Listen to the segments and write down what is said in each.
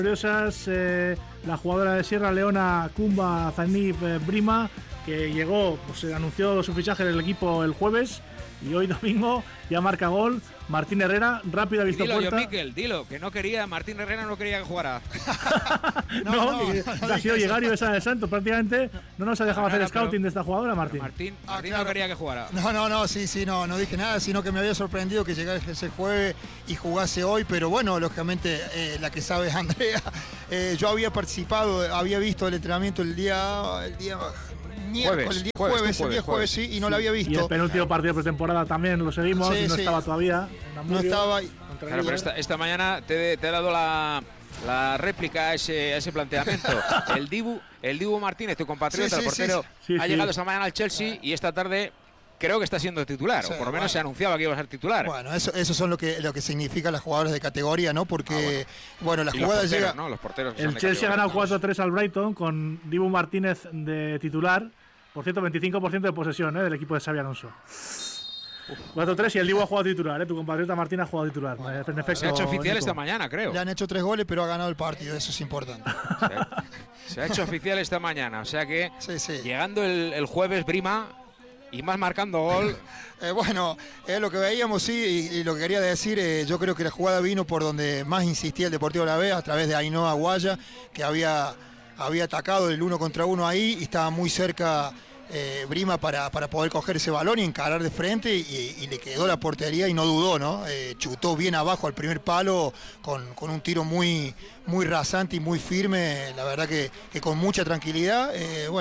Gloriosas, la jugadora de Sierra Leona, Kumba Zanif Brima, que llegó, pues se anunció su fichaje del equipo el jueves y hoy domingo ya marca gol. Martín Herrera, rápido ha visto dilo, puerta. Yo, Miquel, dilo, que no quería, Martín Herrera no quería que jugara. no, ha sido llegar y besar el santo, prácticamente no nos ha dejado hacer scouting de esta jugadora, Martín. Martín claro. No quería que jugara. No dije nada, sino que me había sorprendido que llegara ese jueves y jugase hoy, pero bueno, lógicamente la que sabe es Andrea. Yo había participado, había visto el entrenamiento el día miércoles, el día jueves, sí, y no lo había visto. Y el penúltimo partido de pretemporada también lo seguimos, y no estaba todavía. No estaba. Claro, pero esta mañana te he dado la réplica a ese planteamiento. El Dibu Martínez, tu compatriota, el portero, ha llegado esta mañana al Chelsea y esta tarde creo que está siendo titular, o por lo menos se anunciaba que iba a ser titular. Bueno, eso son lo que significa las jugadoras de categoría, ¿no? Porque, la jugada llega. ¿no? Los porteros el Chelsea ha ganado 4-3 al Brighton con Dibu Martínez de titular. Por cierto, 25% de posesión del equipo de Xabi Alonso. 4-3 y el Dibu ha jugado titular, tu compatriota Martín ha jugado titular. En efecto, se ha hecho oficial esta mañana, creo. Le han hecho 3 goles, pero ha ganado el partido, eso es importante. Se ha hecho oficial esta mañana, o sea que llegando el jueves Brima y más marcando gol. Lo que veíamos, y lo que quería decir, yo creo que la jugada vino por donde más insistía el Deportivo Alavés, a través de Ainhoa Guaya, que había atacado el 1 contra 1 ahí y estaba muy cerca Brima para poder coger ese balón y encarar de frente y le quedó la portería y no dudó, ¿no? Chutó bien abajo al primer palo con un tiro muy, muy rasante y muy firme, la verdad que con mucha tranquilidad.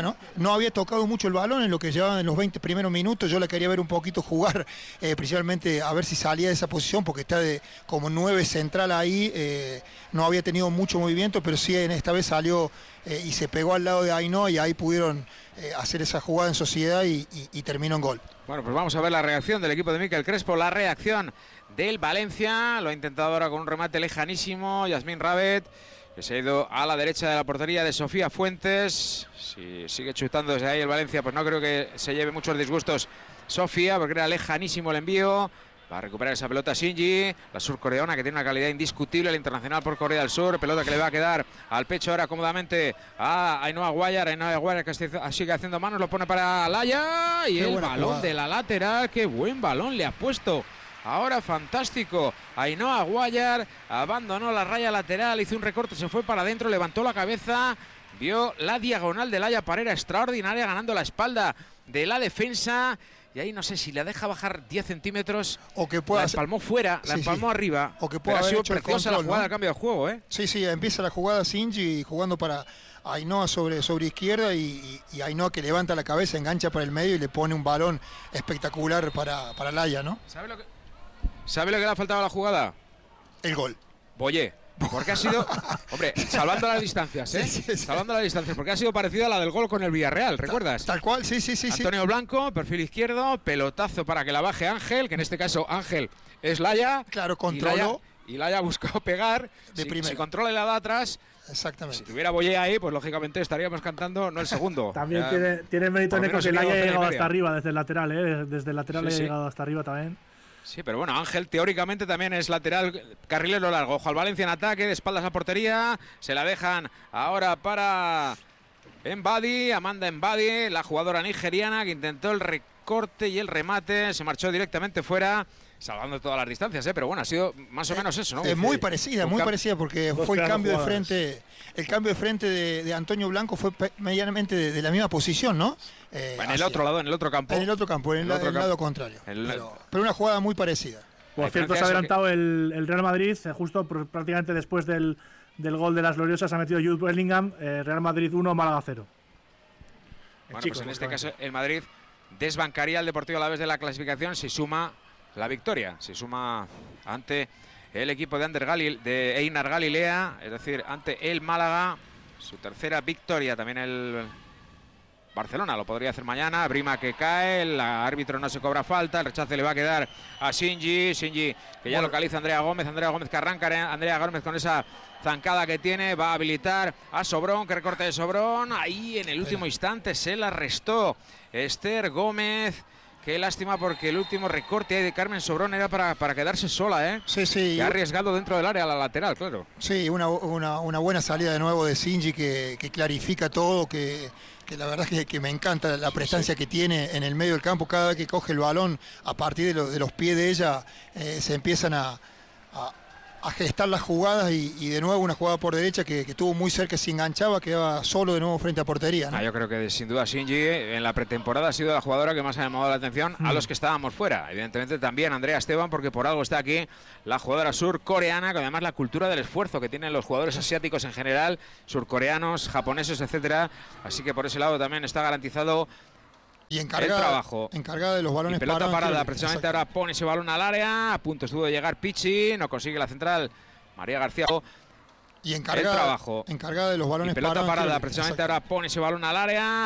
No había tocado mucho el balón en lo que llevaba en los 20 primeros minutos. Yo la quería ver un poquito jugar, principalmente a ver si salía de esa posición, porque está como 9 central ahí. No había tenido mucho movimiento, pero sí en esta vez salió y se pegó al lado de Ainhoa y ahí pudieron hacer esa jugada en sociedad y terminó en gol. Bueno, pues vamos a ver la reacción del equipo de Miquel Crespo, la reacción del Valencia. Lo ha intentado ahora con un remate lejanísimo Yasmín Rabet, que se ha ido a la derecha de la portería de Sofía Fuentes. Si sigue chutando desde ahí el Valencia, pues no creo que se lleve muchos disgustos Sofía, porque era lejanísimo el envío. Va a recuperar esa pelota Shinji, la surcoreana, que tiene una calidad indiscutible, el internacional por Corea del Sur. Pelota que le va a quedar al pecho ahora cómodamente a Ainhoa Guayar. Ainhoa Guayar que sigue haciendo manos, lo pone para Laya. Y el balón jugada de la lateral, qué buen balón le ha puesto. Ahora fantástico. Ainhoa Guayar abandonó la raya lateral, hizo un recorte, se fue para adentro, levantó la cabeza. Vio la diagonal de Laya Parera extraordinaria, ganando la espalda de la defensa. Y ahí no sé si la deja bajar 10 centímetros o que pueda, la empalmó fuera, la empalmó arriba. O que pueda haber hecho preciosa la jugada, ¿no? Cambio de juego, ¿eh? Sí, empieza la jugada Shinji jugando para Ainhoa sobre izquierda y Ainhoa que levanta la cabeza, engancha para el medio y le pone un balón espectacular para Laya, ¿no? ¿Sabe lo que le ha faltado a la jugada? El gol. Boyé. Porque ha sido, hombre, salvando las distancias, ¿eh? Salvando las distancias, porque ha sido parecida a la del gol con el Villarreal, ¿recuerdas? Tal cual, sí. Antonio Blanco, perfil izquierdo, pelotazo para que la baje Ángel, que en este caso Ángel es Laya. Claro, controló. Y Laya buscó pegar, si controla y la da atrás. Exactamente. Si tuviera Boyé ahí, pues lógicamente estaríamos cantando, no el segundo. También tiene mérito en que Laya ha llegado hasta arriba desde el lateral, ¿eh? Desde el lateral ha llegado hasta arriba también. Sí, pero bueno, Ángel teóricamente también es lateral, carrilero largo. Ojo al Valencia en ataque, de espaldas a portería. Se la dejan ahora para Mbadi, Amanda Mbadi, la jugadora nigeriana que intentó el recorte y el remate. Se marchó directamente fuera, salvando todas las distancias, pero bueno, ha sido más o menos eso, ¿no? Es muy parecida porque fue el cambio de frente. El cambio de frente de Antonio Blanco fue medianamente de la misma posición, ¿no? En el otro lado, en el otro campo. En el otro campo, en el lado contrario. Pero una jugada muy parecida. Por cierto, se ha adelantado el Real Madrid, justo prácticamente después del gol de las Gloriosas, ha metido Jude Bellingham, Real Madrid 1, Málaga 0. Bueno, pues en este caso el Madrid desbancaría al Deportivo Alavés de la clasificación si suma la victoria, se suma ante el equipo de Einar Galilea, es decir, ante el Málaga, su tercera victoria. También el Barcelona lo podría hacer mañana. Brima que cae, el árbitro no se cobra falta, el rechace le va a quedar a Shinji que ya localiza a Andrea Gómez que arranca Andrea Gómez con esa zancada que tiene, va a habilitar a Sobrón, que recorte de Sobrón, ahí en el último instante se la restó Esther Gómez. Qué lástima, porque el último recorte ahí de Carmen Sobrón era para quedarse sola, ¿eh? Sí, sí. Y ha arriesgado dentro del área a la lateral, claro. Sí, una buena salida de nuevo de Sinji que clarifica todo, que la verdad es que me encanta la prestancia que tiene en el medio del campo. Cada vez que coge el balón, a partir de los pies de ella, se empiezan a gestar las jugadas y de nuevo una jugada por derecha que estuvo muy cerca, se enganchaba, quedaba solo de nuevo frente a portería, ¿no? Yo creo que sin duda Sinji en la pretemporada ha sido la jugadora que más ha llamado la atención a los que estábamos fuera. Evidentemente también Andrea Esteban, porque por algo está aquí la jugadora surcoreana, con además la cultura del esfuerzo que tienen los jugadores asiáticos en general, surcoreanos, japoneses, etcétera. Así que por ese lado también está garantizado y el trabajo. Encargada de los balones y pelota parados, parada, precisamente ahora pone ese balón al área, a punto estuvo de llegar Pichi, no consigue la central María García. Y encargada de los balones parados. Pelota parada, precisamente ahora pone ese balón al área.